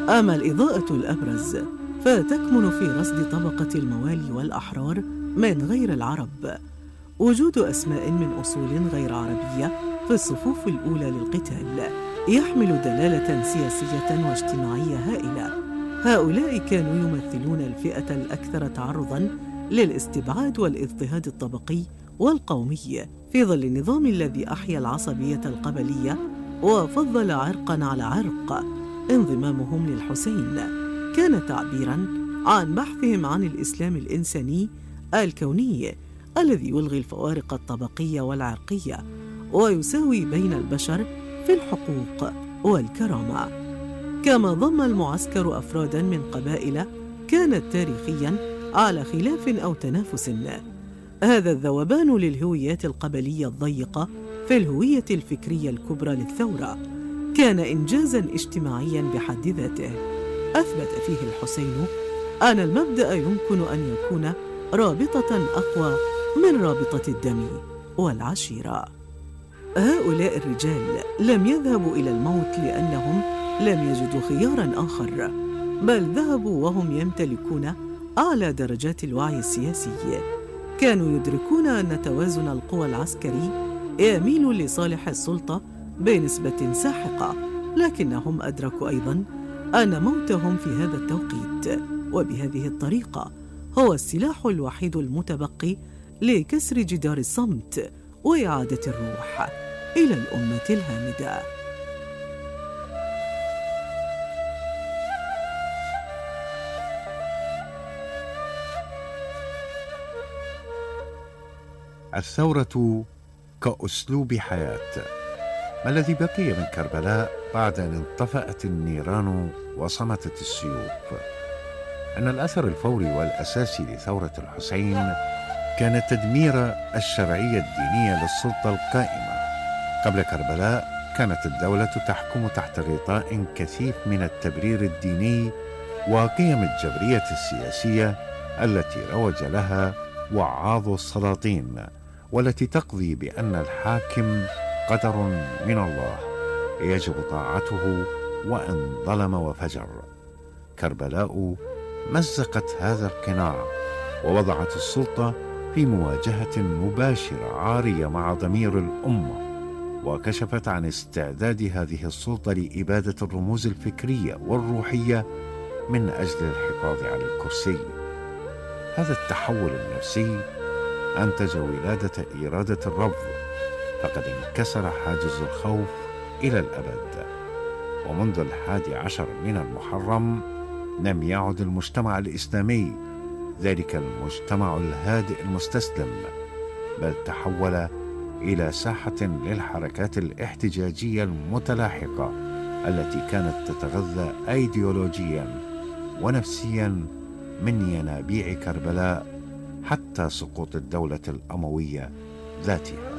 أما الإضاءة الأبرز فتكمن في رصد طبقة الموالي والأحرار من غير العرب. وجود أسماء من أصول غير عربية في الصفوف الأولى للقتال يحمل دلالة سياسية واجتماعية هائلة. هؤلاء كانوا يمثلون الفئة الأكثر تعرضاً للاستبعاد والاضطهاد الطبقي والقومي في ظل النظام الذي أحيا العصبية القبلية وفضل عرقاً على عرق. انضمامهم للحسين كان تعبيراً عن بحثهم عن الإسلام الإنساني الكوني الذي يلغي الفوارق الطبقية والعرقية ويساوي بين البشر في الحقوق والكرامة. كما ضم المعسكر أفراداً من قبائل كانت تاريخياً على خلاف أو تنافس. هذا الذوبان للهويات القبلية الضيقة في الهوية الفكرية الكبرى للثورة كان إنجازاً اجتماعياً بحد ذاته. أثبت فيه الحسين أن المبدأ يمكن أن يكون رابطة أقوى من رابطة الدم والعشيرة. هؤلاء الرجال لم يذهبوا إلى الموت لأنهم لم يجدوا خياراً آخر، بل ذهبوا وهم يمتلكون أعلى درجات الوعي السياسي. كانوا يدركون أن توازن القوى العسكري يميل لصالح السلطة بنسبة ساحقة، لكنهم أدركوا أيضاً أن موتهم في هذا التوقيت وبهذه الطريقة هو السلاح الوحيد المتبقي لكسر جدار الصمت وإعادة الروح إلى الأمة الهامدة. الثورة كأسلوب حياة. ما الذي بقي من كربلاء بعد أن انطفأت النيران وصمتت السيوف؟ أن الأثر الفوري والأساسي لثورة الحسين كان تدمير الشرعية الدينية للسلطة القائمة. قبل كربلاء كانت الدولة تحكم تحت غطاء كثيف من التبرير الديني وقيم الجبرية السياسية التي روج لها وعاظ السلاطين، والتي تقضي بأن الحاكم قدر من الله يجب طاعته وإن ظلم وفجر. كربلاء مزقت هذا القناع ووضعت السلطة في مواجهة مباشرة عارية مع ضمير الأمة، وكشفت عن استعداد هذه السلطة لإبادة الرموز الفكرية والروحية من أجل الحفاظ على الكرسي. هذا التحول النفسي أنتج ولادة إرادة الرفض، فقد انكسر حاجز الخوف إلى الأبد. ومنذ 11 من المحرم لم يعد المجتمع الإسلامي ذلك المجتمع الهادئ المستسلم، بل تحول إلى ساحة للحركات الاحتجاجية المتلاحقة التي كانت تتغذى أيديولوجيا ونفسيا من ينابيع كربلاء حتى سقوط الدولة الأموية ذاتها.